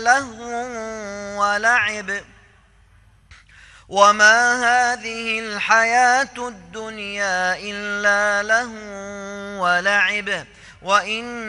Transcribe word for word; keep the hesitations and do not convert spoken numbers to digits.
لهو ولعب وما هذه الحياة الدنيا إلا لهو ولعب وإن